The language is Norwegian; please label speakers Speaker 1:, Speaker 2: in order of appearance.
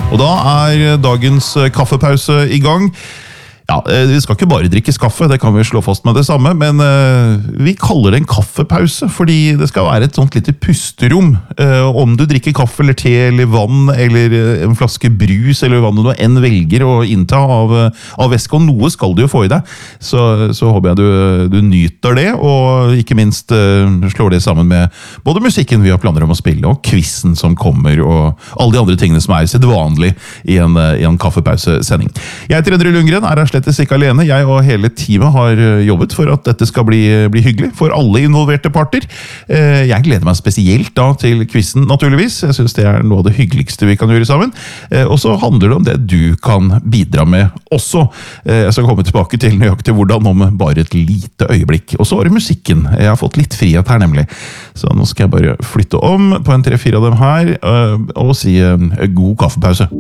Speaker 1: Og da dagens kaffepause I gang. Ja, vi skal ikke bare drikke kaffe, det kan vi slå fast med det samme, men vi kaller det en kaffepause, fordi det skal være et sånt lite pusterom. Om du drikker kaffe eller te eller vann, eller en flaske brus, eller hva du enn velger å innta av væske, og noe skal du jo få I deg, så håper jeg du nyter det, og ikke minst slår det sammen med både musikken vi har planer om å spille, og quizzen som kommer, og alle de andre tingene som sedvanlig I en kaffepausesending. Jeg heter Endre Lundgren, her slettes ikke alene. Jeg og hele teamet har jobbet for at dette skal bli hyggelig for alle involverte parter. Jeg gleder meg spesielt da til quizzen, naturligvis. Jeg synes det noe av det hyggeligste vi kan gjøre sammen. Og så handler det om det du kan bidra med også. Jeg skal komme tilbake til nøyaktig hvordan om bare et lite øyeblikk. Og så var det musikken. Jeg har fått litt frihet her nemlig. Så nå skal jeg bare flytte om på en 3-4 av dem her og si god kaffepause.